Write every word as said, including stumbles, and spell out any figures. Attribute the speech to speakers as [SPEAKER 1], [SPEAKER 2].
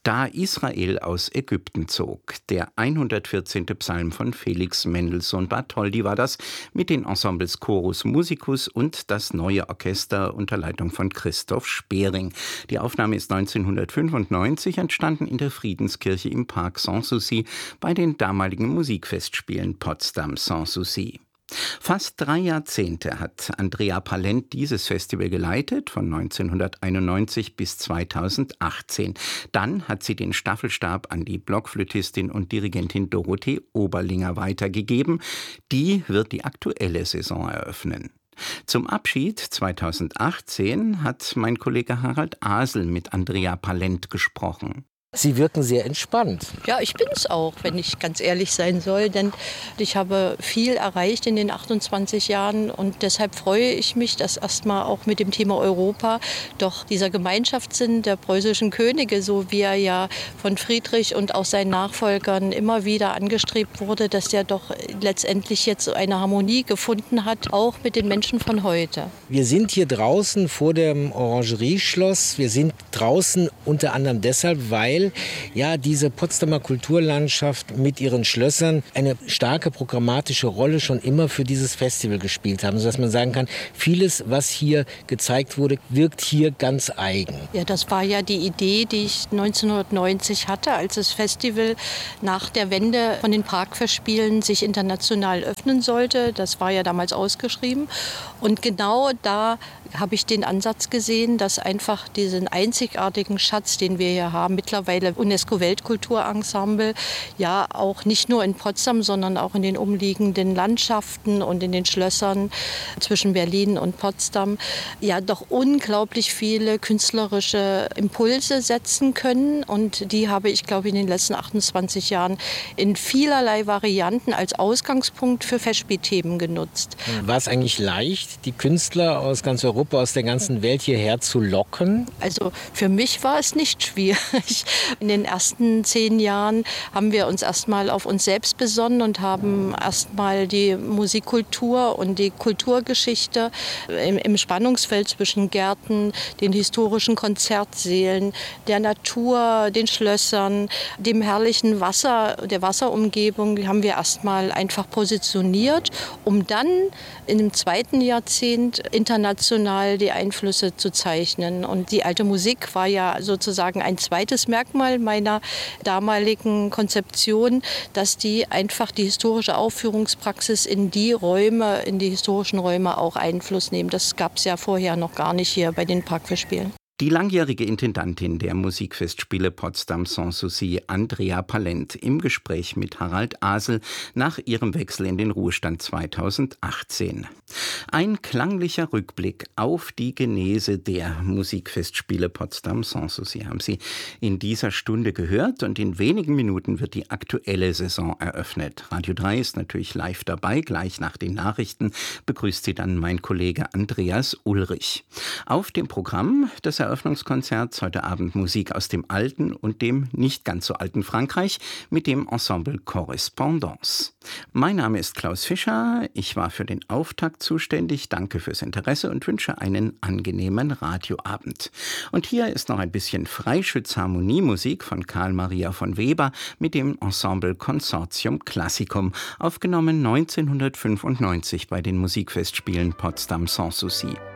[SPEAKER 1] Da Israel aus Ägypten zog. Der hundertvierzehnte Psalm von Felix Mendelssohn Bartholdy war das, mit den Ensembles Chorus Musicus und das Neue Orchester unter Leitung von Christoph Spering. Die Aufnahme ist neunzehnhundertfünfundneunzig entstanden in der Friedenskirche im Park Sanssouci bei den damaligen Musikfestspielen Potsdam Sanssouci. Fast drei Jahrzehnte hat Andrea Palent dieses Festival geleitet, von neunzehnhunderteinundneunzig bis zweitausendachtzehn. Dann hat sie den Staffelstab an die Blockflötistin und Dirigentin Dorothee Oberlinger weitergegeben. Die wird die aktuelle Saison eröffnen. Zum Abschied zweitausendachtzehn hat mein Kollege Harald Asel mit Andrea Palent gesprochen.
[SPEAKER 2] Sie wirken sehr entspannt.
[SPEAKER 3] Ja, ich bin es auch, wenn ich ganz ehrlich sein soll, denn ich habe viel erreicht in den achtundzwanzig Jahren und deshalb freue ich mich, dass erstmal auch mit dem Thema Europa doch dieser Gemeinschaftssinn der preußischen Könige, so wie er ja von Friedrich und auch seinen Nachfolgern immer wieder angestrebt wurde, dass der doch letztendlich jetzt eine Harmonie gefunden hat, auch mit den Menschen von heute.
[SPEAKER 2] Wir sind hier draußen vor dem Orangerieschloss. Wir sind draußen unter anderem deshalb, weil ja diese Potsdamer Kulturlandschaft mit ihren Schlössern eine starke programmatische Rolle schon immer für dieses Festival gespielt haben, sodass man sagen kann, vieles, was hier gezeigt wurde, wirkt hier ganz eigen.
[SPEAKER 3] Ja, das war ja die Idee, die ich neunzehnhundertneunzig hatte, als das Festival nach der Wende von den Parkfestspielen sich international öffnen sollte. Das war ja damals ausgeschrieben. Und genau da habe ich den Ansatz gesehen, dass einfach diesen einzigartigen Schatz, den wir hier haben, mittlerweile UNESCO-Weltkulturensemble, ja auch nicht nur in Potsdam, sondern auch in den umliegenden Landschaften und in den Schlössern zwischen Berlin und Potsdam, ja doch unglaublich viele künstlerische Impulse setzen können. Und die habe ich, glaube ich, in den letzten achtundzwanzig Jahren in vielerlei Varianten als Ausgangspunkt für Festspielthemen genutzt.
[SPEAKER 2] War es eigentlich leicht, die Künstler aus ganz Europa, aus der ganzen Welt hierher zu locken?
[SPEAKER 3] Also für mich war es nicht schwierig. In den ersten zehn Jahren haben wir uns erstmal auf uns selbst besonnen und haben erstmal die Musikkultur und die Kulturgeschichte im, im Spannungsfeld zwischen Gärten, den historischen Konzertsälen, der Natur, den Schlössern, dem herrlichen Wasser, der Wasserumgebung, die haben wir erstmal einfach positioniert, um dann in dem zweiten Jahrzehnt international die Einflüsse zu zeichnen. Und die alte Musik war ja sozusagen ein zweites Merkmal meiner damaligen Konzeption, dass die einfach die historische Aufführungspraxis in die Räume, in die historischen Räume auch Einfluss nehmen. Das gab es ja vorher noch gar nicht hier bei den Parkfestspielen.
[SPEAKER 1] Die langjährige Intendantin der Musikfestspiele Potsdam Sanssouci, Andrea Palent, im Gespräch mit Harald Asel nach ihrem Wechsel in den Ruhestand zweitausendachtzehn. Ein klanglicher Rückblick auf die Genese der Musikfestspiele Potsdam Sanssouci haben Sie in dieser Stunde gehört und in wenigen Minuten wird die aktuelle Saison eröffnet. Radio drei ist natürlich live dabei, gleich nach den Nachrichten begrüßt Sie dann mein Kollege Andreas Ulrich. Auf dem Programm des Eröffnungskonzerts heute Abend Musik aus dem alten und dem nicht ganz so alten Frankreich mit dem Ensemble Correspondance. Mein Name ist Klaus Fischer, ich war für den Auftakt zuständig, danke fürs Interesse und wünsche einen angenehmen Radioabend. Und hier ist noch ein bisschen Freischütz-Harmoniemusik von Karl Maria von Weber mit dem Ensemble Consortium Classicum, aufgenommen neunzehnhundertfünfundneunzig bei den Musikfestspielen Potsdam Sanssouci.